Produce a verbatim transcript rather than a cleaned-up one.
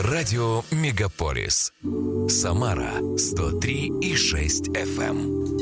Радио Мегаполис. Самара сто три и шесть эф эм.